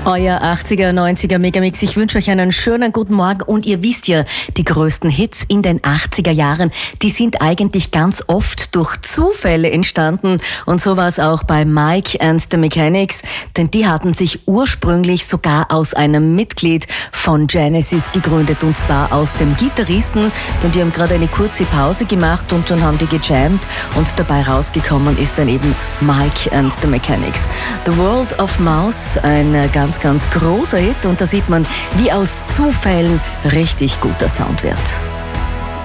Euer 80er, 90er Megamix. Ich wünsche euch einen schönen guten Morgen und ihr wisst ja, die größten Hits in den 80er Jahren, die sind eigentlich ganz oft durch Zufälle entstanden und so war es auch bei Mike and the Mechanics, denn die hatten sich ursprünglich sogar aus einem Mitglied von Genesis gegründet und zwar aus dem Gitarristen, denn die haben gerade eine kurze Pause gemacht und dann haben die gejammt und dabei rausgekommen ist dann eben Mike and the Mechanics. The World of Mouse, ein ganz großer Hit und da sieht man, wie aus Zufällen richtig guter Sound wird.